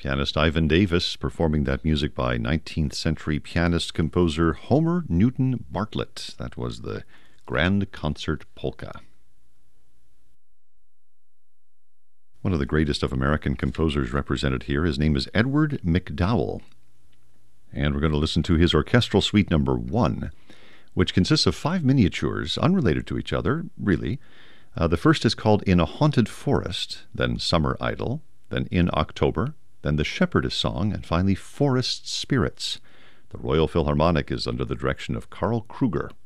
Pianist Ivan Davis performing that music by 19th century pianist-composer Homer Newton Bartlett. That was the Grand Concert Polka. One of the greatest of American composers represented here. His name is Edward MacDowell. And we're going to listen to his Orchestral Suite Number 1, which consists of 5 miniatures, unrelated to each other, really. The first is called In a Haunted Forest, then Summer Idyll, then In October, then The Shepherdess Song, and finally Forest Spirits. The Royal Philharmonic is under the direction of Carl Kruger.